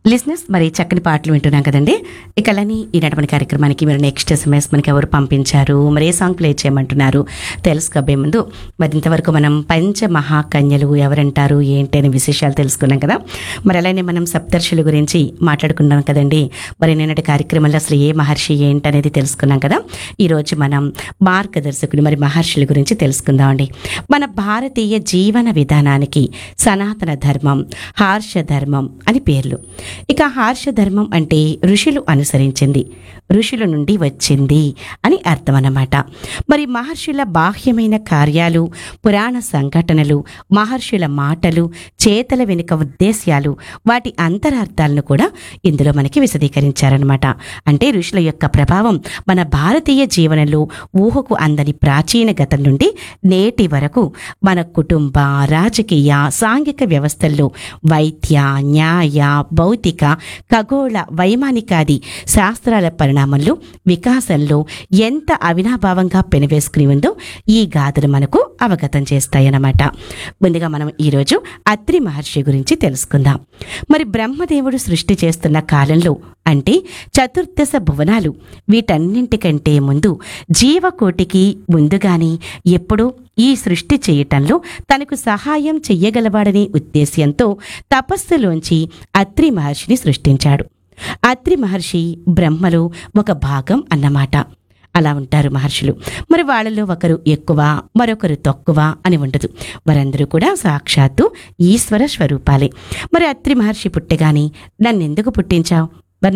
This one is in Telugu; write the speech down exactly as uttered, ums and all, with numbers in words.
లిజినెస్ మరి చక్కని పాటలు వింటున్నాం కదండి. ఇక అలాని ఈనాటి మన కార్యక్రమానికి మీరు నెక్స్ట్ ఎస్ఎంఎస్ మనకి ఎవరు పంపించారు, మరి ఏ సాంగ్ ప్లే చేయమంటున్నారు తెలుసుకోబోయే ముందు మరి ఇంతవరకు మనం పంచ మహాకన్యలు ఎవరంటారు ఏంటి అనే విశేషాలు తెలుసుకున్నాం కదా. మరి అలానే మనం సప్తర్షుల గురించి మాట్లాడుకున్నాం కదండి. మరి నిన్నటి కార్యక్రమంలో అసలు ఏ మహర్షి ఏంటి అనేది తెలుసుకున్నాం కదా. ఈరోజు మనం మార్గదర్శకుడు మరి మహర్షుల గురించి తెలుసుకుందామండి. మన భారతీయ జీవన విధానానికి సనాతన ధర్మం, హార్ష ధర్మం అని పేర్లు. ఇక హార్ష ధర్మం అంటే ఋషులు అనుసరించింది, ఋషుల నుండి వచ్చింది అని అర్థం అన్నమాట. మరి మహర్షుల బాహ్యమైన కార్యాలు, పురాణ సంఘటనలు, మహర్షుల మాటలు, చేతల వెనుక ఉద్దేశ్యాలు, వాటి అంతరార్థాలను కూడా ఇందులో మనకి విశదీకరించారనమాట. అంటే ఋషుల యొక్క ప్రభావం మన భారతీయ జీవనంలో ఊహకు అందని ప్రాచీన గతం నుండి నేటి వరకు మన కుటుంబ, రాజకీయ, సాంఘిక వ్యవస్థల్లో వైద్య, న్యాయ, భౌతిక, ఖగోళ, వైమానికాది శాస్త్రాల పరిణామంలో, వికాసంలో ఎంత అవినాభావంగా పెనవేసుకుని ఉందో ఈ గాథలు మనకు అవగతం చేస్తాయన్నమాట. ముందుగా మనం ఈరోజు అత్రి మహర్షి గురించి తెలుసుకుందాం. మరి బ్రహ్మదేవుడు సృష్టి చేస్తున్న కాలంలో అంటే చతుర్దశ భువనాలు వీటన్నింటికంటే ముందు జీవకోటికి ముందుగానే ఎప్పుడూ ఈ సృష్టి చేయటంలో తనకు సహాయం చెయ్యగలవాడనే ఉద్దేశ్యంతో తపస్సులోంచి అత్రి మహర్షిని సృష్టించాడు. అత్రి మహర్షి బ్రహ్మలో ఒక భాగం అన్నమాట. అలా ఉంటారు మహర్షులు. మరి వాళ్ళలో ఒకరు ఎక్కువ, మరొకరు తక్కువ అని ఉండదు. వారందరూ కూడా సాక్షాత్తు ఈశ్వర స్వరూపాలే. మరి అత్రి మహర్షి పుట్టగానే నన్నెందుకు పుట్టించావు